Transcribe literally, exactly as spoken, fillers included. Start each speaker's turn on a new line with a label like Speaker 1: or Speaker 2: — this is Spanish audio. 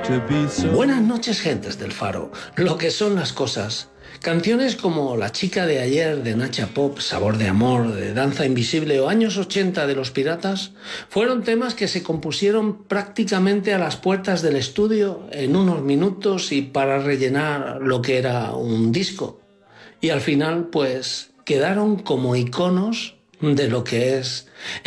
Speaker 1: Buenas noches, gentes del Faro. Lo que son las cosas. Canciones como La chica de ayer de Nacha Pop, Sabor de amor de Danza Invisible o Años ochenta de Los Piratas fueron temas que se compusieron prácticamente a las puertas del estudio en unos minutos y para rellenar lo que era un disco. Y al final, pues, quedaron como iconos de lo que es